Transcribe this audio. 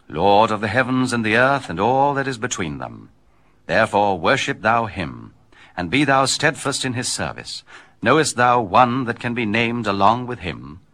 Lord of the heavens and the earth and all that is between them. Therefore worship thou him, and be thou steadfast in his service. Knowest thou one that can be named along with him?